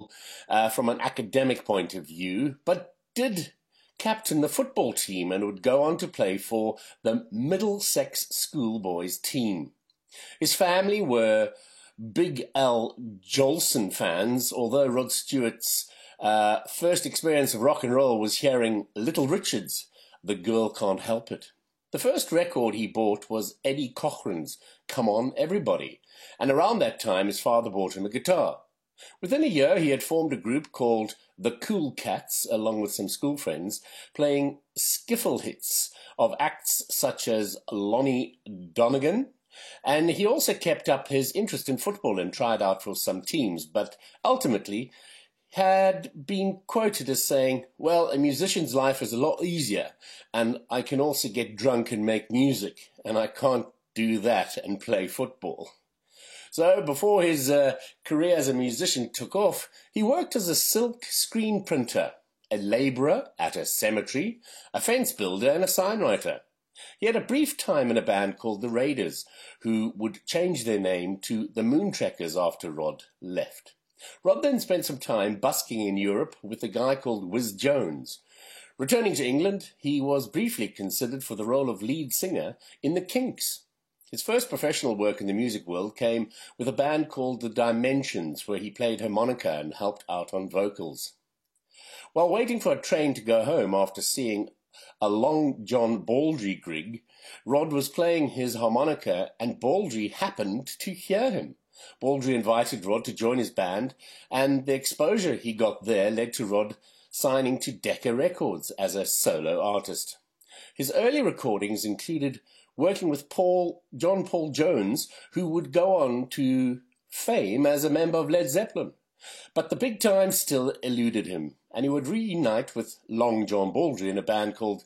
successful from an academic point of view, but did captain the football team and would go on to play for the Middlesex schoolboys team. His family were Big Al Jolson fans, although Rod Stewart's first experience of rock and roll was hearing Little Richard's The Girl Can't Help It. The first record he bought was Eddie Cochran's Come On Everybody, and around that time his father bought him a guitar. Within a year he had formed a group called The Cool Cats, along with some school friends, playing skiffle hits of acts such as Lonnie Donegan, and he also kept up his interest in football and tried out for some teams, but ultimately had been quoted as saying, well, a musician's life is a lot easier, and I can also get drunk and make music, and I can't do that and play football. So before his career as a musician took off, he worked as a silk screen printer, a labourer at a cemetery, a fence builder and a sign writer. He had a brief time in a band called the Raiders, who would change their name to the Moontrackers after Rod left. Rod then spent some time busking in Europe with a guy called Whiz Jones. Returning to England, he was briefly considered for the role of lead singer in the Kinks. His first professional work in the music world came with a band called The Dimensions, where he played harmonica and helped out on vocals. While waiting for a train to go home after seeing a Long John Baldry gig, Rod was playing his harmonica and Baldry happened to hear him. Baldry invited Rod to join his band, and the exposure he got there led to Rod signing to Decca Records as a solo artist. His early recordings included working with John Paul Jones, who would go on to fame as a member of Led Zeppelin. But the big time still eluded him, and he would reunite with Long John Baldry in a band called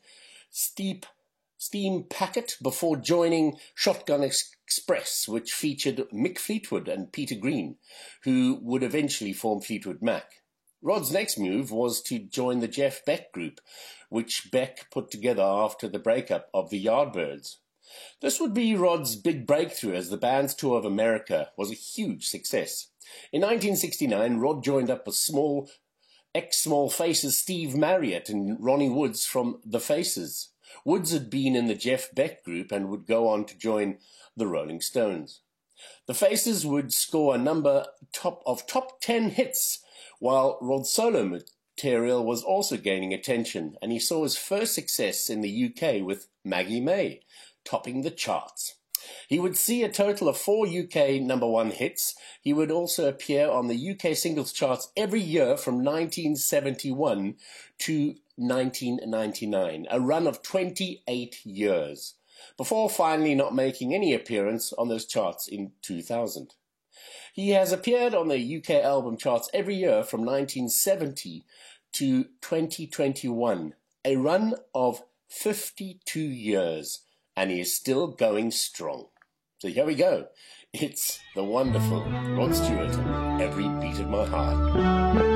Steam Packet before joining Shotgun Express, which featured Mick Fleetwood and Peter Green, who would eventually form Fleetwood Mac. Rod's next move was to join the Jeff Beck Group, which Beck put together after the breakup of the Yardbirds. This would be Rod's big breakthrough, as the band's tour of America was a huge success. In 1969, Rod joined up with ex-Small Faces Steve Marriott and Ronnie Woods from The Faces. Woods had been in the Jeff Beck Group and would go on to join the Rolling Stones. The Faces would score a number of top 10 hits, while Rod's solo material was also gaining attention, and he saw his first success in the UK with Maggie May, topping the charts. He would see a total of 4 UK number one hits. He would also appear on the UK singles charts every year from 1971 to 1999, a run of 28 years, before finally not making any appearance on those charts in 2000. He has appeared on the UK album charts every year from 1970 to 2021, a run of 52 years, and he is still going strong. So here we go. It's the wonderful Rod Stewart, Every Beat of My Heart.